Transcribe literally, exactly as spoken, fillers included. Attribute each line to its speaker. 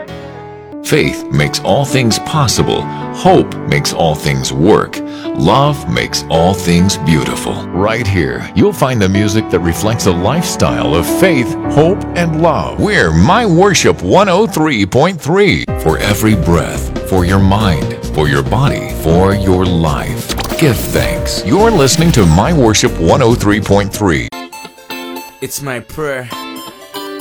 Speaker 1: Faith makes all things possible. Hope makes all things work. Love makes all things beautiful. Right here, you'll find the music that reflects a lifestyle of faith, hope, and love. We're My Worship one oh three point three. For every breath, for your mind, for your body, for your life. Give thanks. You're listening to My Worship one oh three point three.
Speaker 2: It's my prayer